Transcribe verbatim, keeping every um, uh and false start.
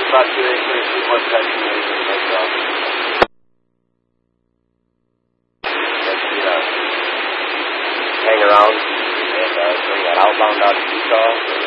about two eight three two one seven eight. Hang around and uh, bring that outbound out to Utah.